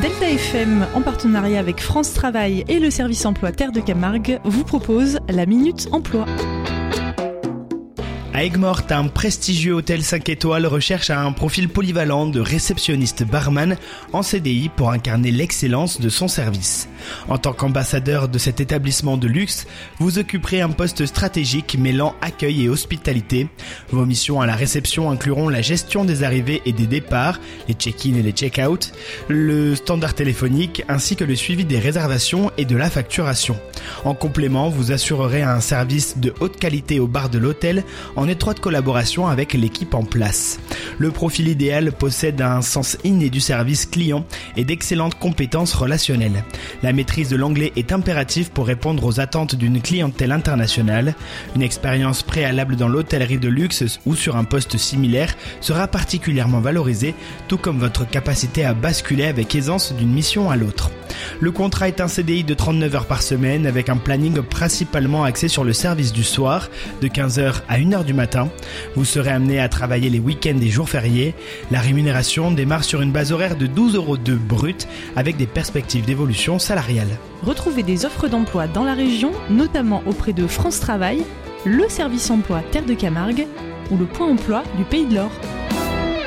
Delta FM, en partenariat avec France Travail et le service emploi Terre de Camargue, vous propose la Minute Emploi. À Aigues-Mortes, un prestigieux hôtel 5 étoiles recherche un profil polyvalent de réceptionniste barman en CDI pour incarner l'excellence de son service. En tant qu'ambassadeur de cet établissement de luxe, vous occuperez un poste stratégique mêlant accueil et hospitalité. Vos missions à la réception incluront la gestion des arrivées et des départs, les check-in et les check-out, le standard téléphonique ainsi que le suivi des réservations et de la facturation. En complément, vous assurerez un service de haute qualité au bar de l'hôtel en étroite collaboration avec l'équipe en place. Le profil idéal possède un sens inné du service client et d'excellentes compétences relationnelles. La maîtrise de l'anglais est impérative pour répondre aux attentes d'une clientèle internationale. Une expérience préalable dans l'hôtellerie de luxe ou sur un poste similaire sera particulièrement valorisée, tout comme votre capacité à basculer avec aisance d'une mission à l'autre. Le contrat est un CDI de 39 heures par semaine avec un planning principalement axé sur le service du soir de 15h à 1h du matin. Vous serez amené à travailler les week-ends et jours fériés. La rémunération démarre sur une base horaire de 12,02 € brut avec des perspectives d'évolution salariale. Retrouvez des offres d'emploi dans la région, notamment auprès de France Travail, le service emploi Terre de Camargue ou le point emploi du Pays de l'Or.